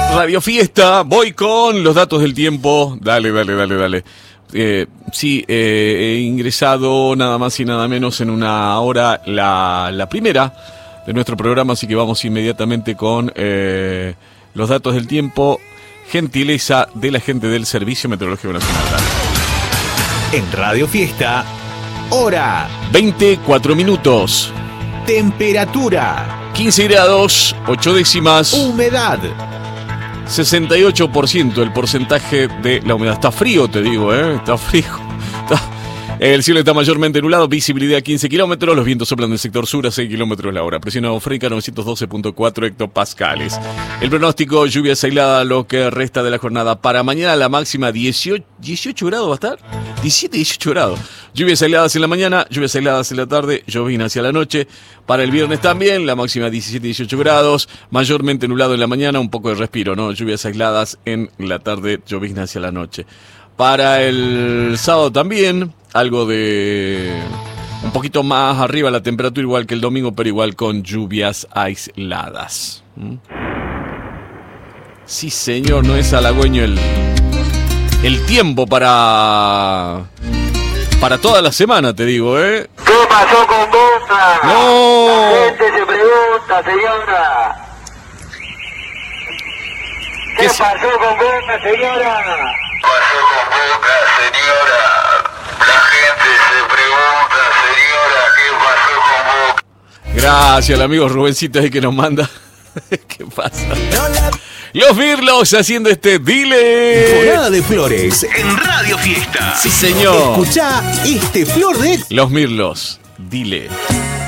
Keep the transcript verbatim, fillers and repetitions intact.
Radio Fiesta, voy con los datos del tiempo. Dale, dale, dale, dale. Eh, sí, eh, he ingresado nada más y nada menos en una hora la, la primera de nuestro programa, así que vamos inmediatamente con eh, los datos del tiempo. Gentileza de la gente del Servicio Meteorológico Nacional. Dale. En Radio Fiesta, hora veinticuatro minutos. Temperatura quince grados, ocho décimas. Humedad sesenta y ocho por ciento el porcentaje de la humedad. Está frío, te digo, ¿eh? Está frío. Está... El cielo está mayormente nublado, visibilidad quince kilómetros, los vientos soplan del sector sur a seis kilómetros la hora. Presión atmosférica novecientos doce punto cuatro hectopascales. El pronóstico, lluvias aisladas lo que resta de la jornada. Para mañana la máxima dieciocho, dieciocho grados va a estar. diecisiete, dieciocho grados. Lluvias aisladas en la mañana, lluvias aisladas en la tarde, llovina hacia la noche. Para el viernes también, la máxima diecisiete, dieciocho grados, mayormente nublado en la mañana, un poco de respiro, ¿no? Lluvias aisladas en la tarde, llovina hacia la noche. Para el sábado también, algo de... un poquito más arriba la temperatura, igual que el domingo, pero igual con lluvias aisladas. ¿Mm? Sí, señor, no es halagüeño el, el tiempo para... para toda la semana, te digo, ¿eh? ¿Qué pasó con Boca? ¡No! La gente se pregunta, señora. ¿Qué, ¿Qué pasó con Boca, señora? Pasó con Boca, señora. La gente se pregunta, señora, ¿qué pasó con Boca? Gracias al amigo Rubencito ahí que nos manda. ¿Qué pasa? Los Mirlos haciendo este Dile. Temporada de flores en Radio Fiesta. Sí, señor. Escuchá este flor de... Los Mirlos, Dile.